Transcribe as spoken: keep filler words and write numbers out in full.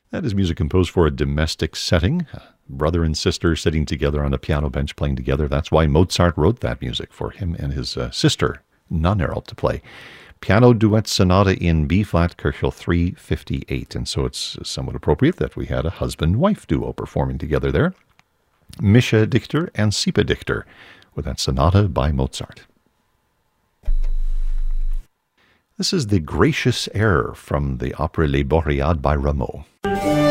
That is music composed for a domestic setting, brother and sister sitting together on a piano bench playing together. That's why Mozart wrote that music, for him and his uh, sister, non-Errol, to play. Piano Duet Sonata in B-flat, Köchel three fifty-eight. And so it's somewhat appropriate that we had a husband-wife duo performing together there. Mischa Dichter and Sipa Dichter with that sonata by Mozart. This is the Gracious Air from the opera Les Boreades by Rameau.